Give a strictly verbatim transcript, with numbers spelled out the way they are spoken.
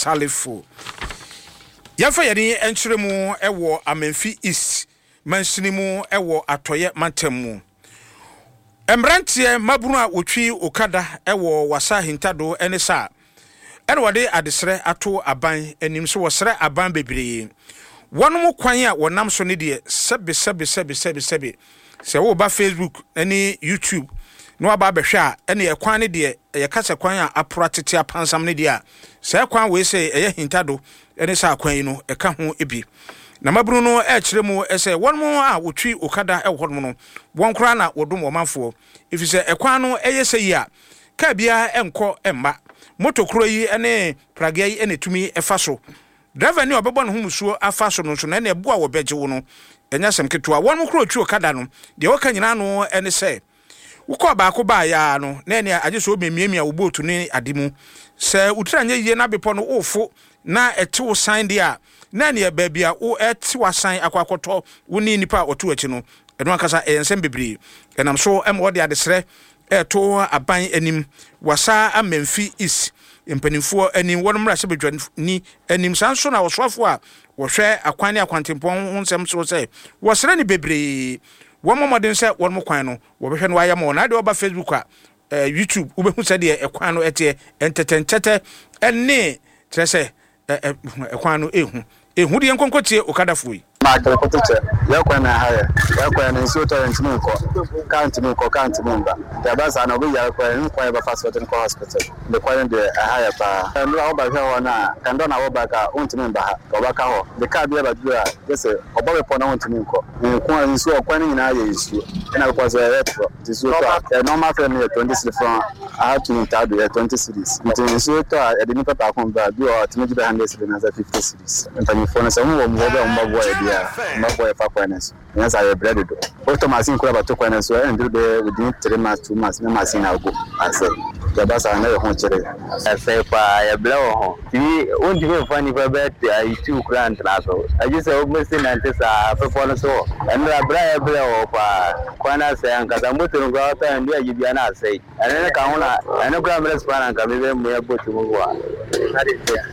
Salifo. Yafa yɛni enkyere mu ɛwɔ Amenfi East mansini mu ɛwɔ Atoye Mantemu. Embrantie mabunu a wotwi okada ɛwɔ Wasa Hintado ɛne sa. Ɛna wɔde adesrɛ ato aban anim so wɔsrɛ aban bebree. Wɔnom kwan a wɔnam so ne deɛ sɛbe sɛbe sɛbe sɛbe sɛbe. Sɛ wo ba Facebook ɛne YouTube no aba behwe a ɛne ɛkwan ne deɛ yɛkasa kwan a apora tete apansam ne deɛ a sɛ kwan we sɛ ɛyɛ Hintado ɛne sa kwan yi no ɛka ho ebi. Na mabunu no ɛkyerɛ mu ɛsɛ wɔnom a wotwi okada ɛwɔ hɔ no wɔn kora na wɔdom wɔmanfo efi sɛ ɛkwan no ɛyɛ sɛ yi a ka bia ɛnkɔ ɛmma motokuro yi ɛne pragia yi ɛne tumi ɛfa so driver ni obɛbɔ no ho musuo afa so no so na ɛne ɛboa wɔ bɛgye wo no ɛnya sɛm ketewa wɔn kuro twi okada no deɛ wɔka nyina no ɛne sɛ wokɔ baako ba ya no na ɛne agye so obemiamia wo boat ne ademu sɛ utra nya yie na bepɔ no ofo na ɛte wo san de a na ne baabi a wo ɛte wasan akwakoto wo ni nipa oto akyi no ɛno ankasa ɛyɛnsɛm bebree ɛnam so ɛm wɔde adesrɛ ɛto aban anim Wasa Amenfi East mpanimfoɔ anim wɔn mmra sɛ bedwani anim sanso na wɔsoafo a wɔhwɛ akwan ne akwantempɔn ho nsɛm so sɛ wɔsrɛ ne bebree wɔn momoden sɛ wɔn mo kwan no wɔbɛhwɛ no ayɛ mo na de ɔba Facebook a uh, YouTube wobɛhu sɛ deɛ ɛkwan no ɛteɛ ɛntetɛntɛtɛ ɛne kyerɛ sɛ ɛkwan no ehu ehu de nkonkotie okadafo yi ma kele kotoche yakwa na haya yakwa na nso to ntimi nko count mi nko count mi mba ya basa na obi yakwa nkwa ba fast food nko hospital the kwani de haya pa ndo awo ba hwa na kando na wo ba ka ntimi mba ha ka ba ka ho de ka bia ba dua yese obo be po na ntimi nko nko nso kwani nyina ya yisu na kwa so retro tisu to normal frame ya twenty cedis from a to ntado ya twenty cedis nso to a de ni papa kon ba bi o timi de one hundred cedis na fifty cedis ntani fo na so mo mo ba mo bo ya mabo efa kwanes yes I bread do auto machine kura ba to kwanes so and do within three months two months na machine na go ase ya basa na ho kire efe pa ya blow ho ti on di me fani ba bet I two grand na so I just say almost ninety sa fe for so and la bra ya blow pa kwana se an ka moto ngo ata ndi ayi bia na sei ene ka ho na ene kura me response an ka me be mo ya botu mo wa